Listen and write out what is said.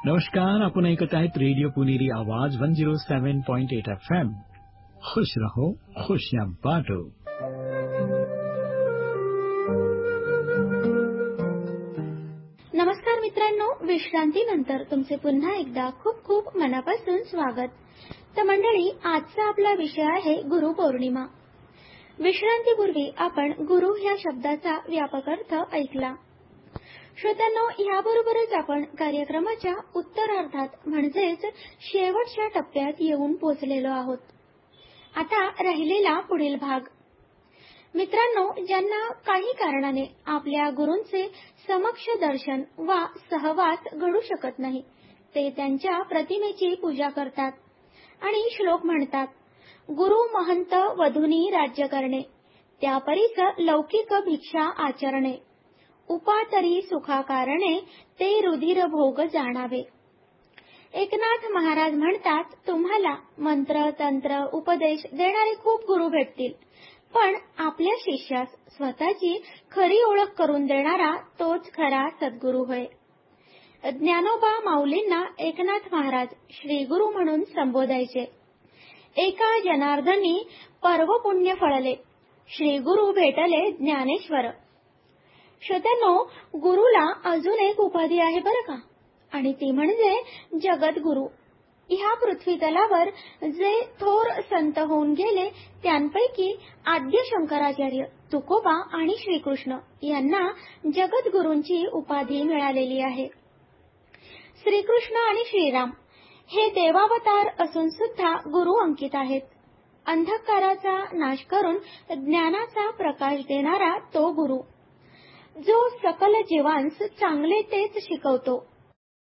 नमस्कार, आपण ऐकत आहेत रेडिओ पुणेरी आवाज 107.8 FM. खुश रहो, खुशियां बांटो. नमस्कार मित्रांनो, विश्रांतीनंतर तुमचे पुन्हा एकदा खूप खूप मनापासून स्वागत. तर मंडळी, आजचा आपला विषय आहे गुरुपौर्णिमा. विश्रांतीपूर्वी आपण गुरु ह्या शब्दाचा व्यापक अर्थ ऐकला. श्रोत्यांनो, याबरोबरच आपण कार्यक्रमाच्या उत्तरार्धात म्हणजेच शेवटच्या टप्प्यात येऊन पोहोचलेलो आहोत. आता राहिलेला पुढील भाग. मित्रांनो, ज्यांना काही कारणाने आपल्या गुरूंचे समक्ष दर्शन वा सहवास घडू शकत नाही, ते त्यांच्या प्रतिमेची पूजा करतात आणि श्लोक म्हणतात. गुरु महंत वधूनी राज्य करणे, त्यापरीस लौकिक भिक्षा आचरणे, उपातरी सुखाकारणे, ते रुधिर भोग जाणावे. एकनाथ महाराज म्हणतात, तुम्हाला मंत्र तंत्र उपदेश देणारे खूप गुरु भेटतील, पण आपल्या शिष्यास स्वतःची खरी ओळख करून देणारा तोच खरा सद्गुरू होय. ज्ञानोबा माऊलींना एकनाथ महाराज श्री गुरु म्हणून संबोधायचे. एका जनार्दनी पर्व पुण्य फळले, श्री गुरु भेटले ज्ञानेश्वर. श्रोत्यांनो, गुरुला अजून एक उपाधी आहे बरं का, आणि ती म्हणजे जगद्गुरु. ह्या पृथ्वीतलावर जे थोर संत होऊन गेले त्यांपैकी आद्य शंकराचार्य, तुकोबा आणि श्रीकृष्ण यांना जगद्गुरूंची उपाधी मिळालेली आहे. श्रीकृष्ण आणि श्रीराम हे देवावतार असून सुद्धा गुरु अंकित आहेत. अंधकाराचा नाश करून ज्ञानाचा प्रकाश देणारा तो गुरु, जो सकल जीवांस चांगले तेच शिकवतो